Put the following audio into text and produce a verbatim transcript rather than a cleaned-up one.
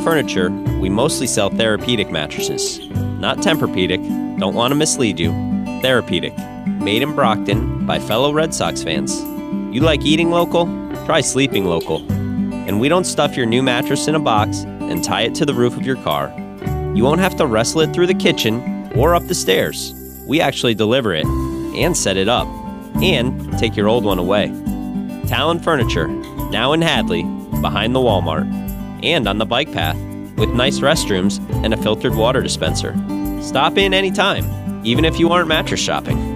Furniture, we mostly sell therapeutic mattresses. Not Tempur-Pedic, don't want to mislead you. Therapeutic, made in Brockton by fellow Red Sox fans. You like eating local? Try sleeping local. And we don't stuff your new mattress in a box and tie it to the roof of your car. You won't have to wrestle it through the kitchen or up the stairs. We actually deliver it and set it up and take your old one away. Talon Furniture, now in Hadley, behind the Walmart, and on the bike path, with nice restrooms and a filtered water dispenser. Stop in anytime, even if you aren't mattress shopping.